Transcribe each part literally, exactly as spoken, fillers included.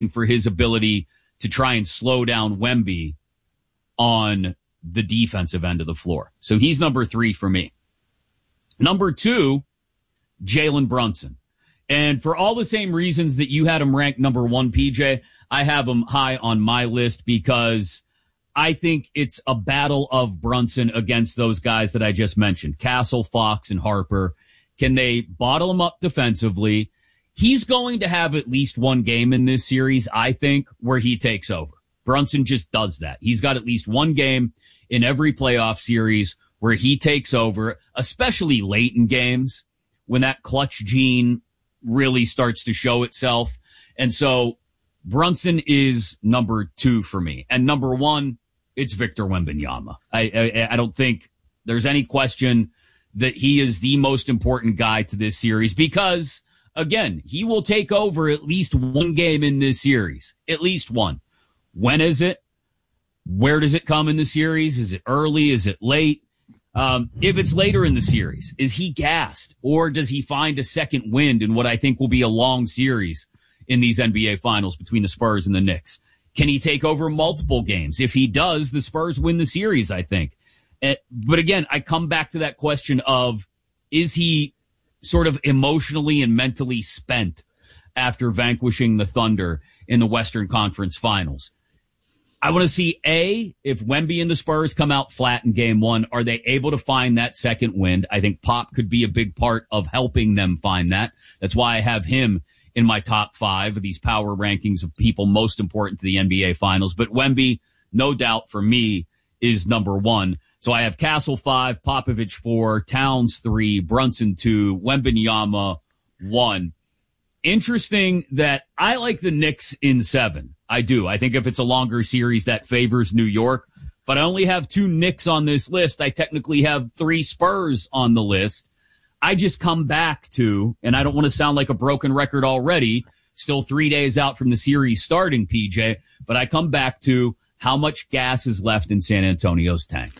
for his ability to try and slow down Wemby on the defensive end of the floor. So he's number three for me. Number two, Jalen Brunson. And for all the same reasons that you had him ranked number one, P J, I have him high on my list because I think it's a battle of Brunson against those guys that I just mentioned, Castle, Fox, and Harper. Can they bottle him up defensively? He's going to have at least one game in this series, I think, where he takes over. Brunson just does that. He's got at least one game in every playoff series where he takes over, especially late in games when that clutch gene really starts to show itself. And so Brunson is number two for me. And number one, it's Victor Wembanyama. I, I, I don't think there's any question that he is the most important guy to this series because, again, he will take over at least one game in this series. At least one. When is it? Where does it come in the series? Is it early? Is it late? Um, if it's later in the series, is he gassed? Or does he find a second wind in what I think will be a long series in these N B A finals between the Spurs and the Knicks? Can he take over multiple games? If he does, the Spurs win the series, I think. Uh, but again, I come back to that question of, is he sort of emotionally and mentally spent after vanquishing the Thunder in the Western Conference Finals? I want to see, A, if Wemby and the Spurs come out flat in game one, are they able to find that second wind? I think Pop could be a big part of helping them find that. That's why I have him in my top five of these power rankings of people most important to the N B A Finals. But Wemby, no doubt for me, is number one. So I have Castle five, Popovich four, Towns three, Brunson two, Wembanyama one. Interesting that I like the Knicks in seven. I do. I think if it's a longer series, that favors New York. But I only have two Knicks on this list. I technically have three Spurs on the list. I just come back to, and I don't want to sound like a broken record already, still three days out from the series starting, P J, but I come back to how much gas is left in San Antonio's tank.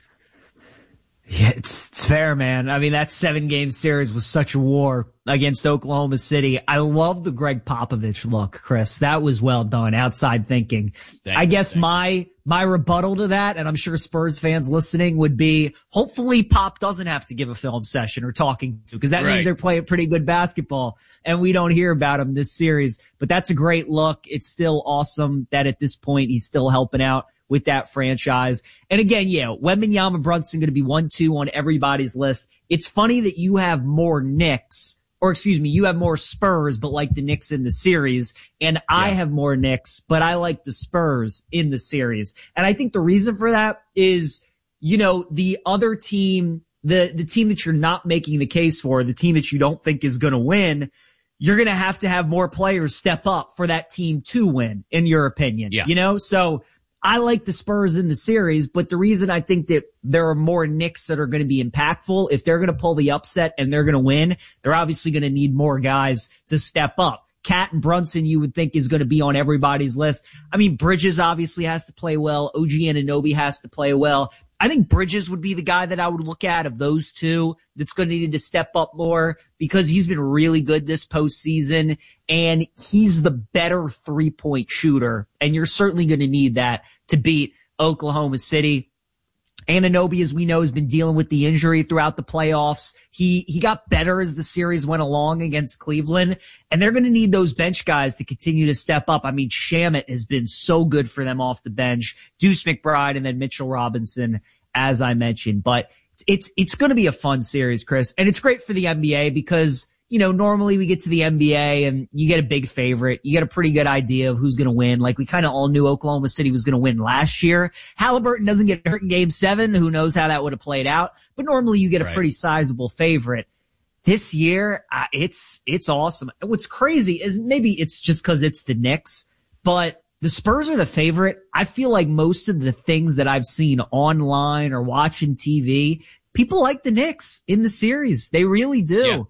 Yeah, it's, it's fair, man. I mean, that seven-game series was such a war against Oklahoma City. I love the Greg Popovich look, Chris. That was well done. Outside thinking. Thank I you, guess my my rebuttal to that, and I'm sure Spurs fans listening, would be hopefully Pop doesn't have to give a film session or talking to, because that right. means they're playing pretty good basketball, and we don't hear about him this series. But that's a great look. It's still awesome that at this point he's still helping out with that franchise. And again, yeah, Wembanyama, Brunson going to be one, two on everybody's list. It's funny that you have more Knicks, or excuse me, you have more Spurs, but like the Knicks in the series. And yeah. I have more Knicks, but I like the Spurs in the series. And I think the reason for that is, you know, the other team, the, the team that you're not making the case for, the team that you don't think is going to win, you're going to have to have more players step up for that team to win, in your opinion. Yeah. You know, so I like the Spurs in the series, but the reason I think that there are more Knicks that are going to be impactful, if they're going to pull the upset and they're going to win, they're obviously going to need more guys to step up. Cat and Brunson, you would think, is going to be on everybody's list. I mean, Bridges obviously has to play well. O G Anunoby has to play well. I think Bridges would be the guy that I would look at of those two that's going to need to step up more, because he's been really good this postseason and he's the better three-point shooter, and you're certainly going to need that to beat Oklahoma City. Anunoby, as we know, has been dealing with the injury throughout the playoffs. He he got better as the series went along against Cleveland, and they're going to need those bench guys to continue to step up. I mean, Shamet has been so good for them off the bench. Deuce McBride and then Mitchell Robinson, as I mentioned. But it's it's going to be a fun series, Chris, and it's great for the N B A because, you know, normally we get to the N B A and you get a big favorite. You get a pretty good idea of who's going to win. Like, we kind of all knew Oklahoma City was going to win last year. Halliburton doesn't get hurt in game seven. Who knows how that would have played out? But normally you get a right. pretty sizable favorite. This year, uh, it's, it's awesome. And what's crazy is maybe it's just cause it's the Knicks, but the Spurs are the favorite. I feel like most of the things that I've seen online or watching T V, people like the Knicks in the series. They really do. Yeah.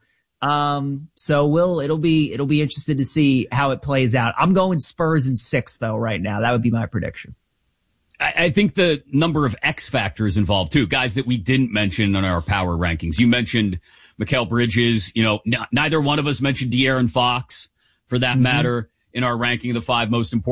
Um, so we'll, it'll be, it'll be interesting to see how it plays out. I'm going Spurs in six though right now. That would be my prediction. I, I think the number of X factors involved too, guys that we didn't mention on our power rankings. You mentioned Mikal Bridges, you know, n- neither one of us mentioned De'Aaron Fox for that mm-hmm. matter. in our ranking of the five most important